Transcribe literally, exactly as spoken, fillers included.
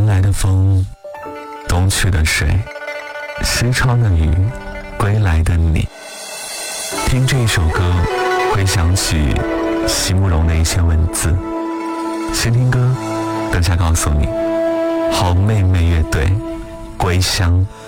南来的风，东去的水，西窗的雨，归来的你。听这一首歌，会想起席慕容的一些文字。先听歌，等下告诉你。好妹妹乐队，归乡。